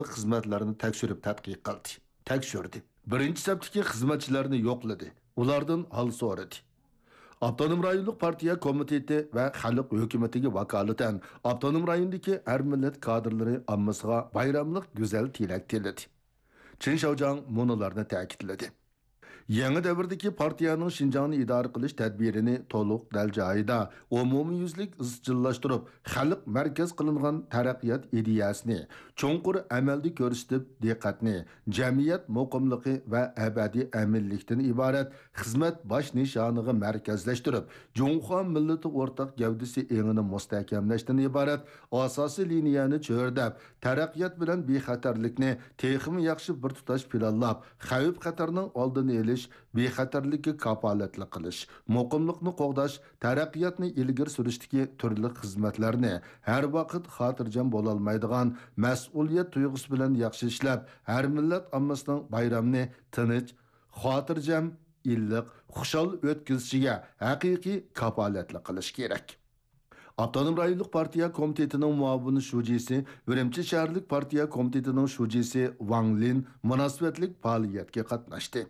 xizmatlarini tekshirib tadqiq qildi. Tekshirdi. Birinchi saptiki xizmatchilarni yo'qladi. Ulardan hol so'radi. Avtonom rayonluq partiya komiteti va xalq hukumatiga vakolatan avtonom rayondagi har millat kadrlari ammasiga bayramlik go'zal tilak tiladi. Chin Shaojang munolarni ta'kidladi. Yangi davrdagi partiyaning Şinjanni idora qilish tadbirini to'liq dal joyida umumyuzlik izchillashtirib, xalq markaz qilingan taraqqiyot ideyasini cho'nqur amalda ko'rsatib, diqqatni jamiyat muqimligi va abadiy aminlikdan iborat xizmat bosh nishoniga markazlashtirib, Jungxo millati o'rtaq gavdasi engini mustahkamlashdan iborat asosiy liniyani cho'rdab, taraqqiyot bilan bexatarlikni texmi yaxshi bir tutash planlab, xavf xatarning oldini olish, bexatarlikka kapolatli qilish, muqimlikni qo'g'dash, taraqqiyotni ilgari surishdagi turli xizmatlarni har vaqt xotirjam bo'la olmaydigan mas'uliyat tuyg'usi bilan yaxshi ishlab, har millat ommasining bayramni tinch, xotirjam, illiq, xushal o'tkazishiga haqiqiy kapolatli qilish kerak. Avtonom rayonluq partiya komitetining muavin shujisi, Urumchi shaharlik partiya komitetining shujisi Wang Lin munosabatlik faoliyatga qatnashdi.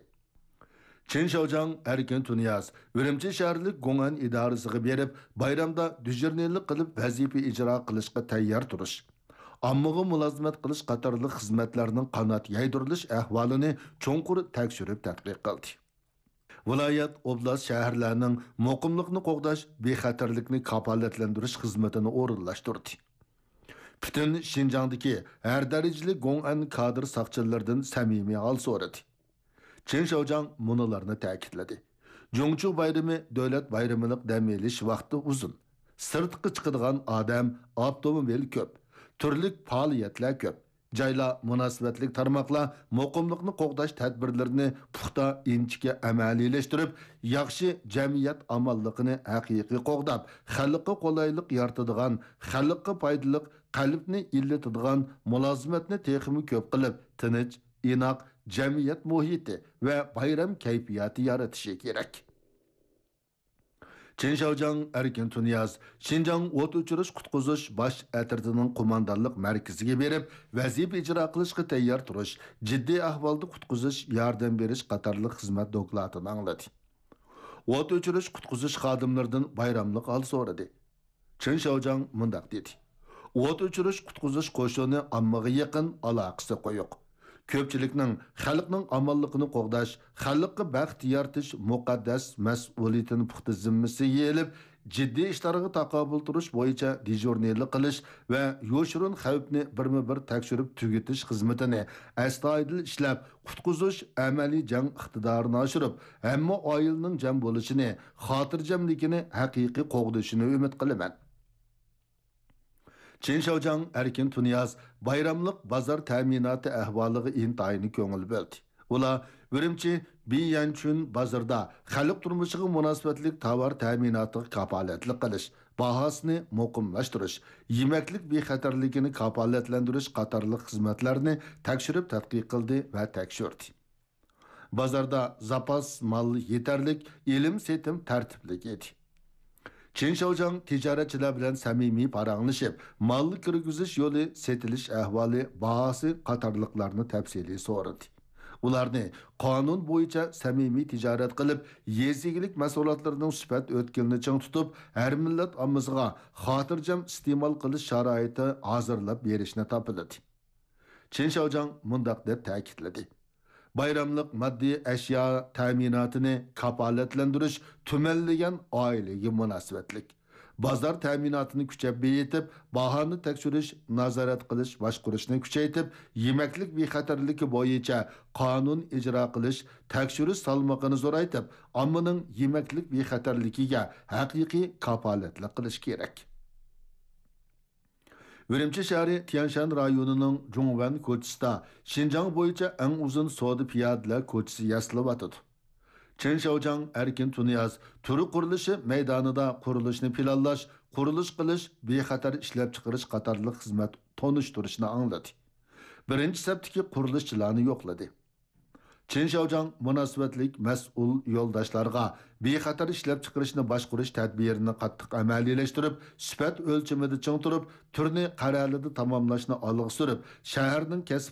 Chin Shaojang Erkin Tunyaz Urumchi shaharlik Gong'an idorasiga berib, bayramda dujurnerlik qilib vazifa ijro qilishga tayyor turish, ommaga mulozimat qilish qatorli xizmatlarning qanot yaydirilish ahvolini cho'nqur tekshirib tadqiq qildi. Viloyat, oblast, shaharlarning muqimlikni qo'g'dash, bexatarlikni kafolatlantirish xizmatini o'rinlashtirdi. Butun Şinjandagi har darajali Gong'an kadr saqchilaridan samimiy hol so'radi. Chin Shaojang munolarni ta'kidladi. Jungchu bayrami davlat bayramilik dam olish vaqti uzun. Sirtqi chiqadigan odam, avtomobil ko'p, turli faoliyatlar ko'p. Joylar, munosabatlik tarmoqlar muqimlikni qo'g'dash tadbirlarini puxta inchga amaliylashtirib, yaxshi jamiyat amalligini haqiqiy qo'g'dab, xalqqa qulaylik yaratadigan, xalqqa foydali, qalbni illatadigan mulozimatni texmi ko'p qilib, tinch, inoq jamiyat muhiti va bayram kayfiyati yaratishi kerak. Chin Shaojang Erkin Tunyaz Şinjan o't o'chirish qutqizish bosh atirdining qo'mondonlik markaziga berib, vazifa ijro qilishga tayyor turish, jiddiy ahvolda qutqizish, yordam berish qatorli xizmat dokladini angladi. O't o'chirish qutqizish xodimlaridan bayramlik hol so'radi. Chin Shaojang mundaq dedi. O't o'chirish qutqizish qo'shini ommaga yaqin, aloqasi qo'yiq. Ko'pchilikning xalqning amonligini qo'g'dash, xalqqa baxt yaratish muqaddas mas'uliyatini puxta zimmasiga yelib, jiddiy ishlarga taqobil turish bo'yicha dijurnerlik qilish va yo'shirun xavfni birma-bir tekshirib tugatish xizmatini astoydil ishlab, qutqizish amaliy jang iqtidorini oshirib, hamma oilaning jam bo'lishini, xotirjamligini haqiqiy qo'g'dishini umid qilaman. Chin Shaojang Erkin Tunyaz bayramlik bozor ta'minoti ahvoliga intoyini ko'ngil bo'ldi. Ular Urumchi Biyanchun bozorda xalq turmushiga munosabatli tovar ta'minotiga kapolatlik qilish, bahosini muqimlashtirish, yemaklik bexatarligini kapolatlantirish qatorli xizmatlarni tekshirib tadqiq qildi va tekshirdi. Bozorda zapas mal yetarlik, ilm-setim tartibli edi. Chin Shaojang tijoratchilar bilan samimiy paranglashib, malni kirgizish yo'li, setilish ahvoli, bahosi qatorliqlarni tafsiliy so'radi. Ularni qonun bo'yicha samimiy tijorat qilib, yezigilik mas'uliyatlarining sifat o'tkilni ching tutib, har millat ommasiga xotirjam iste'mol qilish sharoiti hozirlab berishni topiladi. Chin Shaojang mundaq deb ta'kidladi. Bayramlik maddi ashyo ta'minotini kapolatlantirish tumanlagan oilaga munosabatlik. Bozor ta'minotini kuchab beyitib, bahoni tekshirish, nazorat qilish, boshqarishni kuchaytirib, yemaklik bexatarligi bo'yicha qonun ijro qilish, tekshirish salmoqini zo'raytirib, ommaning yemaklik bexatarligiga haqiqiy kapolatlik qilish kerak. Urumchi shahri Tianshan rayonining Jungwan ko'chisida Şinjan bo'yicha eng uzun soda piyodalar ko'chisi yasalib Chin Shaojang Erkin Tunyaz turi qurilishi maydonida qurilishni planlash, qurilish qilish, bexatar ishlab chiqarish qatorli xizmat tonishtirishni angladi. Birinchi saptiki qurilishchilarni yo'qladi. Çinşaojan münasibetlik mas'ul yo'ldoshlarga bexatar ishlab chiqarishni boshqarish tadbirini qattiq amaliyleştirib, sifat o'lchimida ching turib, turni qarorida tamomlashni olg'a surib, shaharning kasb